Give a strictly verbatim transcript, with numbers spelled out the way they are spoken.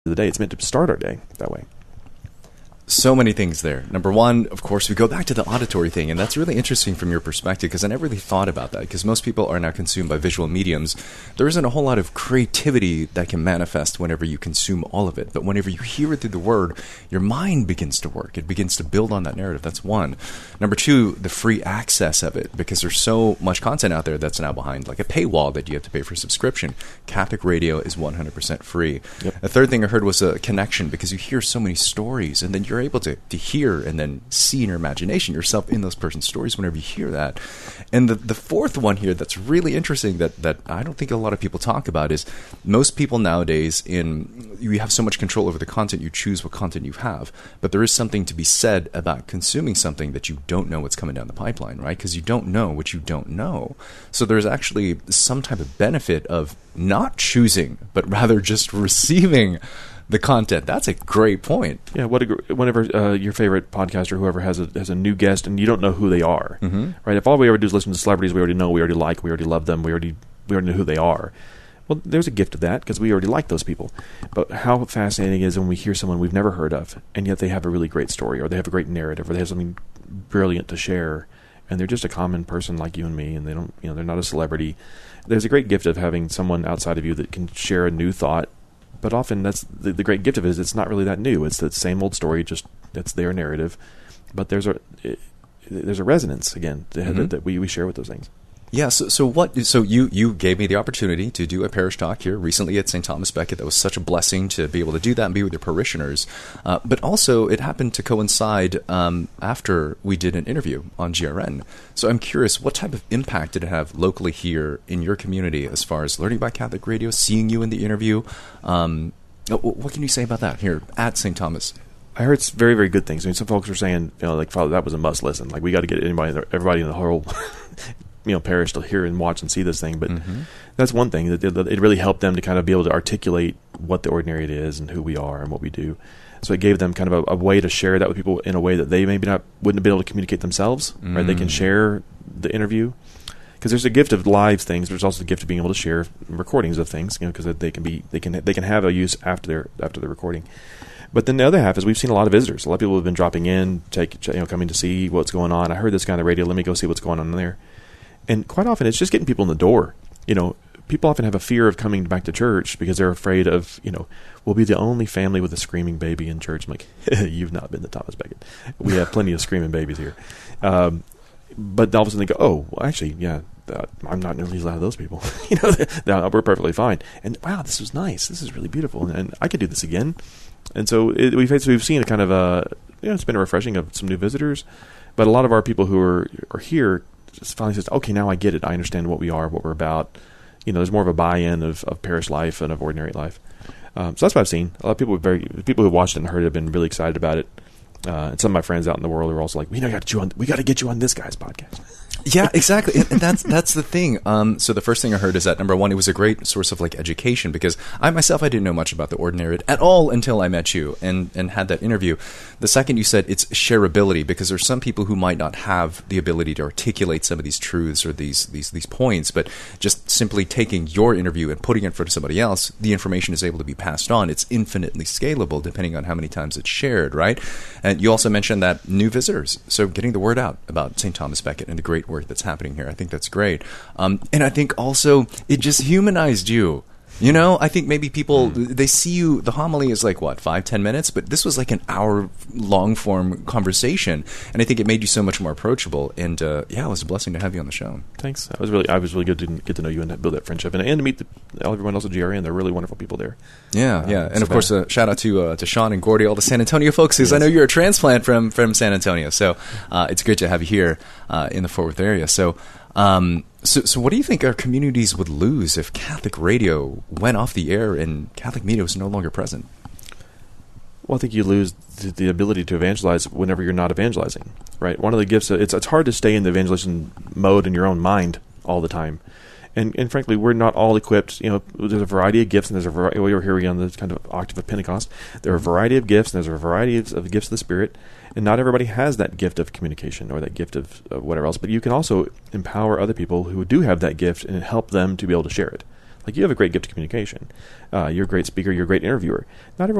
the day. It's meant to start our day that way. So many things there. Number one, of course, we go back to the auditory thing, and that's really interesting from your perspective because I never really thought about that because most people are now consumed by visual mediums. There isn't a whole lot of creativity that can manifest whenever you consume all of it, but whenever you hear it through the word, your mind begins to work. It begins to build on that narrative. That's one. Number two, the free access of it because there's so much content out there that's now behind like a paywall that you have to pay for subscription. Catholic radio is one hundred percent free. Yep. A third thing I heard was a connection because you hear so many stories and then you're able to, to hear and then see in your imagination yourself in those person's stories whenever you hear that. And the, the fourth one here that's really interesting that, that I don't think a lot of people talk about is most people nowadays in you have so much control over the content, you choose what content you have. But there is something to be said about consuming something that you don't know what's coming down the pipeline, right? Because you don't know what you don't know. So there's actually some type of benefit of not choosing, but rather just receiving the content. That's a great point. Yeah, what a, whenever uh, your favorite podcaster, whoever has a has a new guest, and you don't know who they are, mm-hmm. right? If all we ever do is listen to celebrities we already know, we already like, we already love them, we already we already know who they are. Well, there's a gift of that because we already like those people. But how fascinating is when we hear someone we've never heard of, and yet they have a really great story, or they have a great narrative, or they have something brilliant to share, and they're just a common person like you and me, and they don't, you know, they're not a celebrity. There's a great gift of having someone outside of you that can share a new thought. But often that's the, the great gift of it is it's not really that new. It's the same old story, just it's their narrative. But there's a it, there's a resonance again mm-hmm. that, that we, we share with those things. Yeah. So, so what? So you you gave me the opportunity to do a parish talk here recently at Saint Thomas Becket. That was such a blessing to be able to do that and be with your parishioners. Uh, but also, it happened to coincide um, after we did an interview on G R N. So I'm curious, what type of impact did it have locally here in your community as far as learning about Catholic radio, seeing you in the interview? Um, what can you say about that here at Saint Thomas? I heard very, very good things. I mean, some folks were saying, you know, like, Father, that was a must listen. Like, we got to get anybody, everybody in the whole you know, parish to hear and watch and see this thing. But mm-hmm. that's one thing that it really helped them to kind of be able to articulate what the ordinary it is and who we are and what we do. So it gave them kind of a, a way to share that with people in a way that they maybe not wouldn't have been able to communicate themselves. Mm. Right? They can share the interview because there's a gift of live things. There's also the gift of being able to share recordings of things, you know, because they can be they can they can have a use after their after the recording. But then the other half is we've seen a lot of visitors. A lot of people have been dropping in, take, you know, coming to see what's going on. I heard this guy on the radio. Let me go see what's going on there. And quite often it's just getting people in the door. You know, people often have a fear of coming back to church because they're afraid of, you know, we'll be the only family with a screaming baby in church. I'm like, you've not been to Thomas Becket. We have plenty of screaming babies here. Um, but all of a sudden they go, oh, well, actually, yeah, uh, I'm not nearly as loud as those people. you know, we're perfectly fine. And wow, this was nice. This is really beautiful. And, and I could do this again. And so it, we've so we've seen a kind of a, you know, it's been a refreshing of some new visitors. But a lot of our people who are are here just finally says, okay, now I get it. I understand what we are, what we're about. You know, there's more of a buy-in of, of parish life and of ordinary life. Um, so that's what I've seen. A lot of people, very people who watched it and heard it have been really excited about it. Uh, and some of my friends out in the world are also like, we got to get you on. We got to get you on this guy's podcast. Yeah, exactly. And that's that's the thing. Um, so the first thing I heard is that, number one, it was a great source of like education because I myself, I didn't know much about the ordinary at all until I met you and, and had that interview. The second, you said it's shareability because there's some people who might not have the ability to articulate some of these truths or these these these points, but just simply taking your interview and putting it in front of somebody else, the information is able to be passed on. It's infinitely scalable depending on how many times it's shared, right? And you also mentioned that new visitors, so getting the word out about Saint Thomas Becket and the great work that's happening here. I think that's great. Um, and I think also it just humanized you. You know, I think maybe people, mm. they see you, the homily is like, what, five, ten minutes? But this was like an hour-long form conversation. And I think it made you so much more approachable. And, uh, yeah, it was a blessing to have you on the show. Thanks. I was really I was really good to get to know you and build that friendship. And, and to meet the, everyone else at G R N. They're really wonderful people there. Yeah, uh, yeah. And, so of course, uh, shout out to uh, to Sean and Gordy, all the San Antonio folks, because yes. I know you're a transplant from, from San Antonio. So uh, it's great to have you here uh, in the Fort Worth area. So... Um, so, so what do you think our communities would lose if Catholic radio went off the air and Catholic media was no longer present? Well, I think you lose the, the ability to evangelize whenever you're not evangelizing, right? One of the gifts, it's it's hard to stay in the evangelization mode in your own mind all the time. And and frankly, we're not all equipped. You know, there's a variety of gifts, and there's a variety. Well, you're here again on the kind of octave of Pentecost. There are a variety of gifts, and there's a variety of, of gifts of the Spirit, and not everybody has that gift of communication or that gift of, of whatever else. But you can also empower other people who do have that gift and help them to be able to share it. Like, you have a great gift of communication. Uh, you're a great speaker. You're a great interviewer. Not everyone